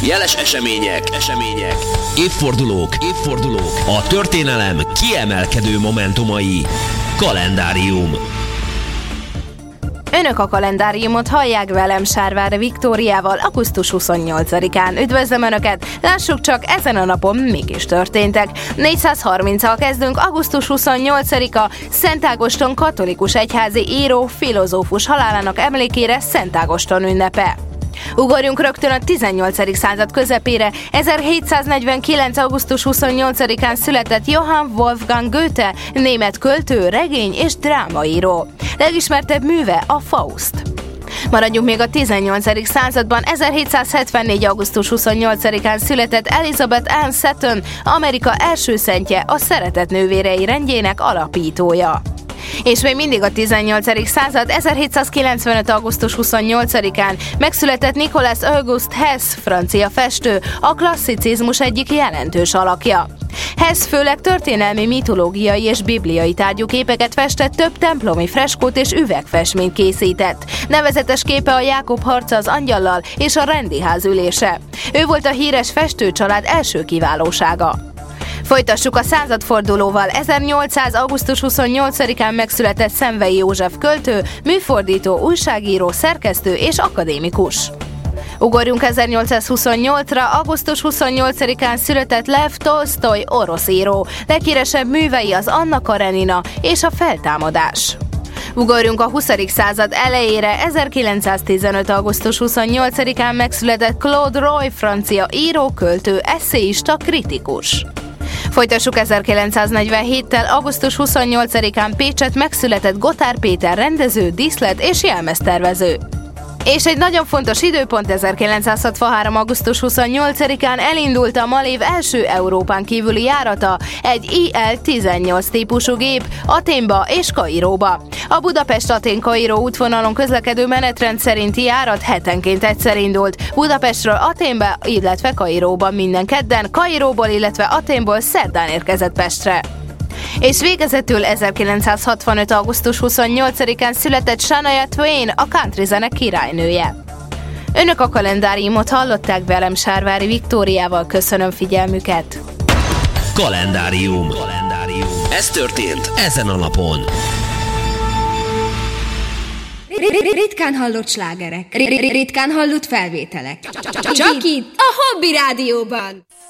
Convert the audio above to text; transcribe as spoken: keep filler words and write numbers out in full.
Jeles események, események, évfordulók, évfordulók, a történelem kiemelkedő momentumai. Kalendárium. Önök a kalendáriumot hallják velem, Sárvári Viktóriával, augusztus huszonnyolcadikán. Üdvözlöm Önöket! Lássuk csak, ezen a napon mik is történtek. négyszázharminccal kezdünk, augusztus huszonnyolcadika, Szent Ágoston katolikus egyházi író, filozófus halálának emlékére Szent Ágoston ünnepe. Ugorjunk rögtön a tizennyolcadik század közepére. ezerhétszáznegyvenkilenc. augusztus huszonnyolcadikán született Johann Wolfgang Goethe, német költő, regény és drámaíró. Legismertebb műve a Faust. Maradjunk még a tizennyolcadik században. ezerhétszázhetvennégy. augusztus huszonnyolcadikán született Elizabeth Ann Seton, Amerika első szentje, a Szeretet nővérei rendjének alapítója. És még mindig a tizennyolcadik század, ezerhétszázkilencvenöt. augusztus huszonnyolcadikán megszületett Nicolas Auguste Hess, francia festő, a klasszicizmus egyik jelentős alakja. Hess főleg történelmi, mitológiai és bibliai tárgyú képeket festett, több templomi freskót és üvegfestményt készített. Nevezetes képe a Jákob harca az angyallal és a rendiház ülése. Ő volt a híres festőcsalád első kiválósága. Folytassuk a századfordulóval. ezernyolcszáz. augusztus huszonnyolcadikán megszületett Szenvei József költő, műfordító, újságíró, szerkesztő és akadémikus. Ugorjunk ezernyolcszázhuszonnyolcra. augusztus huszonnyolcadikán született Lev Tolsztoj, orosz író. Leghíresebb művei az Anna Karenina és a Feltámadás. Ugorjunk a huszadik század elejére. ezerkilencszáztizenöt. augusztus huszonnyolcadikán megszületett Claude Roy, francia író, költő, esszéista, kritikus. Folytassuk ezerkilencszáznegyvenhéttel. augusztus huszonnyolcadikán Pécsett megszületett Gotár Péter, rendező, díszlet és jelmeztervező. És egy nagyon fontos időpont, ezerkilencszázhatvanhárom. augusztus huszonnyolcadikán elindult a Malév első Európán kívüli járata, egy I L tizennyolc típusú gép Athénba és Kairóba. A Budapest-Atén-Kairó útvonalon közlekedő menetrend szerinti járat hetenként egyszer indult. Budapestről Athénba, illetve Kairóba minden kedden, Kairóból, illetve Athénból szerdán érkezett Pestre. És végezetül ezerkilencszázhatvanöt. augusztus huszonnyolcadikán született Shania Twain, a country zene királynője. Önök a kalendáriumot hallották, velem, Sárvári Viktóriával. Köszönöm figyelmüket! Kalendárium. Kalendárium. Ez történt ezen a napon. Ritkán hallott slágerek, ritkán hallott felvételek. Csak itt, a Hobby Rádióban.